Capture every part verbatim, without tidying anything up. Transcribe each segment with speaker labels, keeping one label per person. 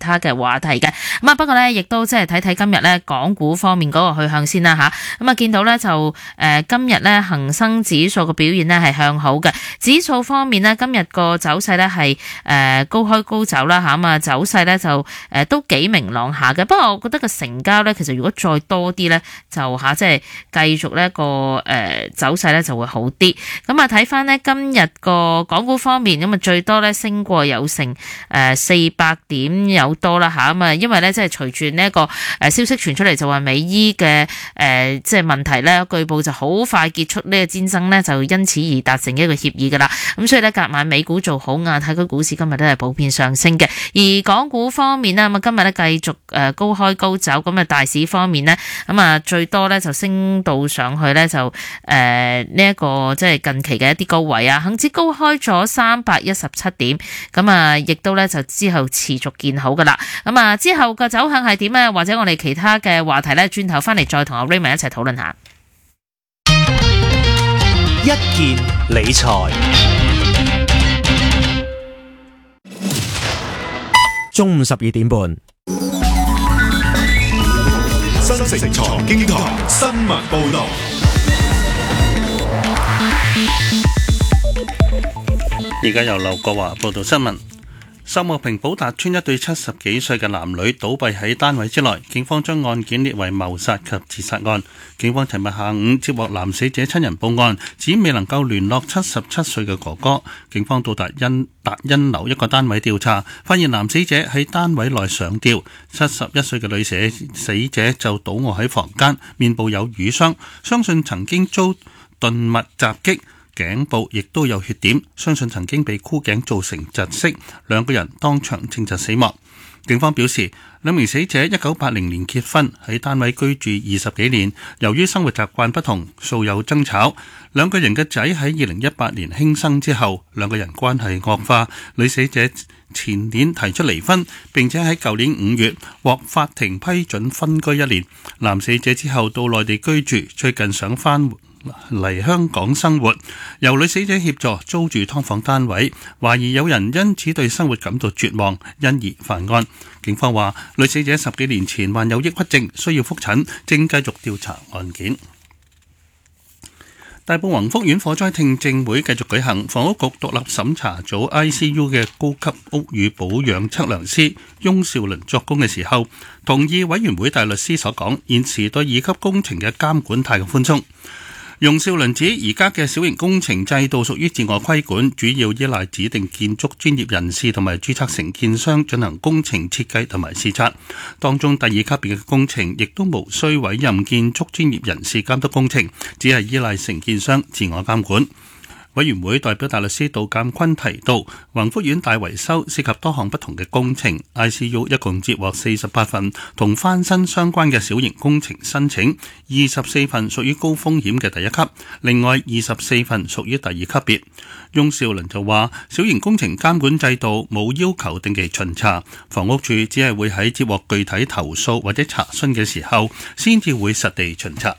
Speaker 1: 他嘅話題嘅。咁啊，不過呢，亦都即係睇睇今日呢港股方面嗰個去向先啦吓。咁啊，見到呢，就誒、呃、今日呢恒生指數嘅表現呢係向好嘅。指數方面呢，今日個走勢呢係誒高開高走啦吓。咁啊，走勢呢就誒、呃、都幾明朗下嘅。不過我覺得個成交呢，其實如果再多啲呢，就吓即係繼續呢個誒、呃、走勢呢就會好啲。咁啊，睇翻呢今日個港股方面，咁啊最多呢升過有成誒四百點有多啦吓。咁啊，因為呢，即係隨住呢一個誒消息傳出嚟，就話美伊嘅誒即係問題呢，據報就好快結束呢個戰爭呢，就因此而達成一個協議噶啦。咁所以呢，隔晚美股做好，亞太區股市今日都係普遍上升嘅。而港股方面呢，咁啊今日呢繼續誒高開高走。咁啊大市方面呢，咁啊最多呢就升到上去呢，就誒呢一個即係近期嘅一啲高位啊，恒指高開咗三百一十七點，咁啊亦都呢就之後持續見好噶啦。咁啊之後嘅走向係點呢？或者我哋其他嘅話題呢，轉頭翻嚟再同阿 Raymond 一齊討論下。
Speaker 2: 一件理財，中午十二點半。
Speaker 3: 新城財經台新聞報道。
Speaker 4: 而家由劉國華報道新聞。秀茂坪寶達邨一對七十幾歲嘅男女倒斃喺單位之內，警方將案件列為謀殺及自殺案。警方尋日下午接獲男死者親人報案，指未能夠聯絡七十七歲嘅哥哥。警方到達恩達恩樓一個單位調查，發現男死者喺單位內上吊，七十一歲嘅女死死者就倒卧喺房間，面部有瘀傷，相信曾經遭鈍物襲擊。頸部亦都有血點，相信曾經被箍頸造成窒息，兩個人當場證實死亡。警方表示，兩名死者一九八零年結婚，喺單位居住二十幾年，由於生活習慣不同，素有爭吵。兩個人嘅仔喺二零一八年輕生之後，兩個人關係惡化。女死者前年提出離婚，並且喺舊年五月獲法庭批准分居一年。男死者之後到內地居住，最近想返嚟香港生活，由女死者協助租住劏房單位，懷疑有人因此對生活感到絕望，因而犯案。警方話，女死者十幾年前患有抑鬱症，需要覆診，正繼續調查案件。大埔宏福苑火災聽證會繼續舉行，房屋局獨立審查組 I C U 嘅高級屋宇保養測量師翁兆倫作供嘅時候，同意委員會大律師所講，現時對二級工程嘅監管太過寬鬆。翁兆倫指而家嘅小型工程制度屬於自我規管，主要依賴指定建築專業人士同埋註冊承建商進行工程設計同埋視察。當中第二級別嘅工程亦都無需委任建築專業人士監督工程，只係依賴承建商自我監管。委員會代表大律師杜鑑坤提到，宏福苑大維修涉及多項不同嘅工程 ，I C U 一共接獲四十八份同翻新相關嘅小型工程申請，二十四份屬於高風險嘅第一級，另外二十四份屬於第二級別。翁兆倫就話，小型工程監管制度冇要求定期巡查，房屋署只係會喺接獲具體投訴或者查詢嘅時候，先至會實地巡查。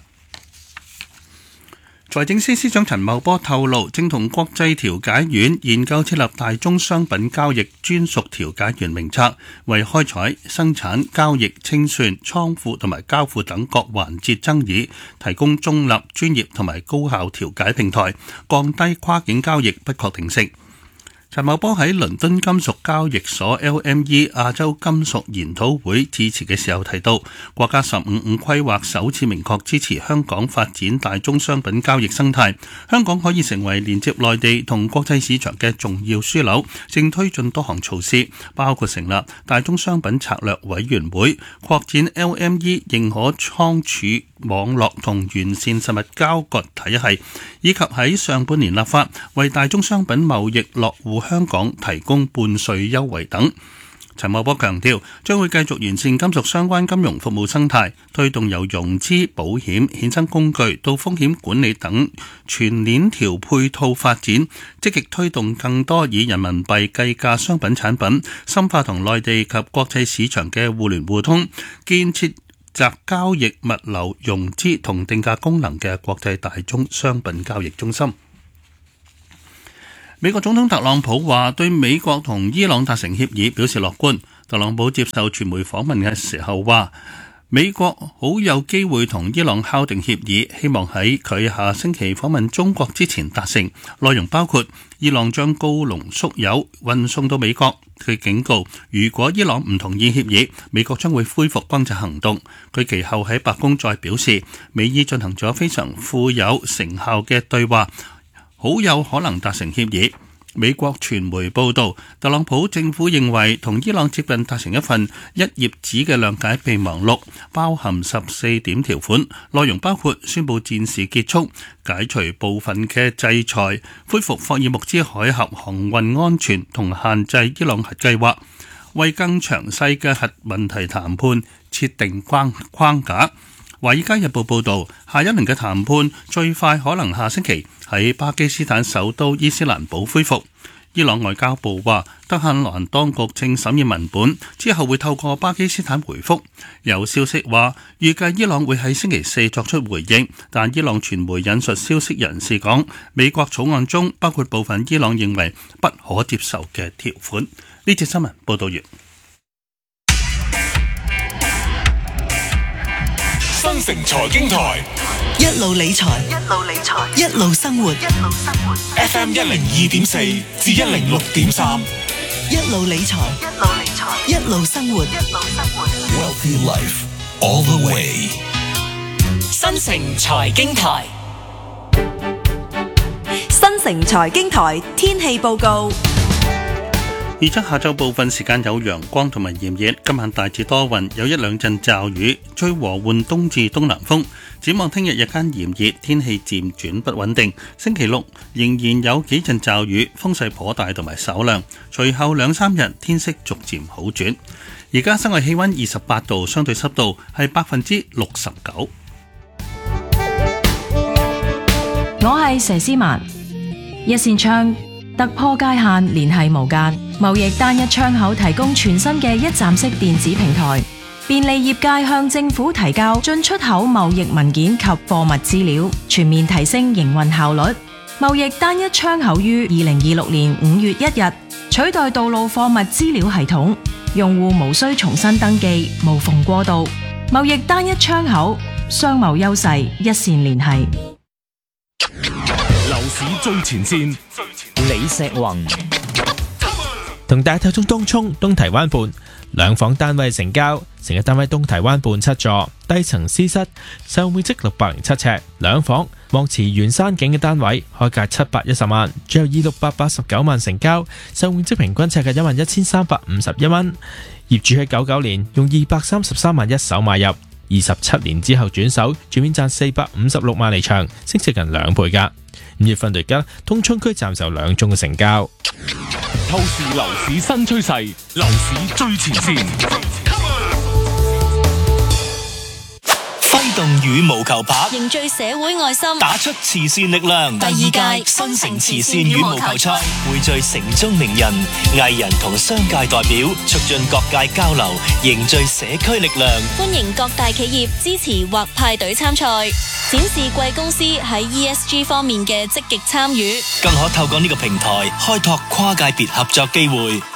Speaker 4: 財政司司長陳茂波透露，正同國際調解院研究設立大宗商品交易專屬調解員名冊，為開採、生產、交易、清算、倉庫同埋交付等各環節爭議提供中立、專業同埋高效調解平台，降低跨境交易不確定性。陳茂波喺倫敦金屬交易所 L M E 亞洲金屬研討會致辭嘅時候提到，國家十五五規劃首次明確支持香港發展大宗商品交易生態，香港可以成為連接內地同國際市場嘅重要樞紐，正推進多項措施，包括成立大宗商品策略委員會，擴展 L M E 認可倉儲網絡同完善實物交割體系，以及喺上半年立法為大宗商品貿易落戶香港提供半稅優惠等。陳茂波強調，將會繼續完善金屬相關金融服務生態，推動由融資、保險、衍生工具到風險管理等全鏈條配套發展，積極推動更多以人民幣計價商品產品，深化同內地及國際市場嘅互聯互通，建設集交易、物流、融資同定價功能嘅國際大宗商品交易中心。美國總統特朗普話對美國同伊朗達成協議表示樂觀。 特朗普接受傳媒訪問嘅時候話，美國好有機會同伊朗敲定協議，希望喺佢下星期訪問中國之前達成。內容包括伊朗將高濃縮鈾運送到美國。佢警告，如果伊朗唔同意協議，美國將會恢復轟炸行動。佢其後喺白宮再表示，美伊進行咗非常富有成效嘅對話，好有可能達成協議。美國傳媒報道，特朗普政府認為同伊朗接近達成一份一頁紙嘅諒解備忘錄，包含十四點條款，內容包括宣布戰事結束、解除部分嘅制裁、恢復霍爾木茲海峽航運安全同限制伊朗核計劃，為更詳細嘅核問題談判設定框框架。《華爾街日報》報導，下一輪嘅談判最快可能下星期喺巴基斯坦首都伊斯蘭堡恢復。伊朗外交部話，德黑蘭當局正審議文本，之後會透過巴基斯坦回覆。有消息話，預計伊朗會喺星期四作出回應，但伊朗傳媒引述消息人士講，美國草案中包括部分伊朗認為不可接受嘅條款。呢節新聞報導完。
Speaker 3: 新城財經台
Speaker 5: 一路理財，一路理財，一路生活，一路生活。
Speaker 3: F M 一零二點四至一零六點三，
Speaker 5: 一路理財，一路理財，一路生活，一路生活。
Speaker 3: Wealthy Life all the way。
Speaker 5: 新城財經台，新城財經台天氣報告。
Speaker 4: 預測下晝部分時間有陽光同埋炎熱，今晚大致多雲，有一兩陣驟雨，吹和緩東至東南風。展望聽日日間炎熱，天氣漸轉不穩定。星期六仍然有幾陣驟雨，風勢頗大同埋稍涼。隨後兩三日天色逐漸好轉。而家室外氣溫二十八度，相對濕度係百分之六十九。
Speaker 6: 我係佘詩曼，一線窗。突破界限，聯繫無間。貿易單一窗口提供全新嘅一站式電子平台，便利業界向政府提交進出口貿易文件及貨物資料，全面提升營運效率。貿易單一窗口於二零二六年五月一日取代道路貨物資料系統，用戶無需重新登記，無縫過渡。貿易單一窗口，商貿優勢一線聯繫。
Speaker 3: 樓市最前線，
Speaker 2: 李石宏同大家睇中東涌東堤灣畔兩房單位成交，成日單位東堤灣畔七座，低層私室，實用面積六百零七尺，兩房望池原山景嘅單位，開價七百一十萬，最後以六百八十九萬成交，實用面積平均尺價一萬一千三百五十一蚊。業主喺九九年用二百三十三萬一手買入，二十七年之後轉手，全面賺四百五十六萬離場，升值近兩倍㗎。五月份到而家，東涌區暫時有兩宗嘅成交。
Speaker 3: 透視樓市新趨勢，樓市最前線。
Speaker 5: 揮動羽毛球拍，
Speaker 7: 凝聚社會愛心，
Speaker 5: 打出慈善力量。
Speaker 7: 第二屆新城慈善羽毛球賽
Speaker 5: 匯聚城中名人、藝人同商界代表，促進各界交流，凝聚社區力量。
Speaker 7: 歡迎各大企業支持或派隊參賽，展示貴公司喺 E S G 方面嘅積極參與，
Speaker 5: 更可透過呢個平台開拓跨界別合作機會。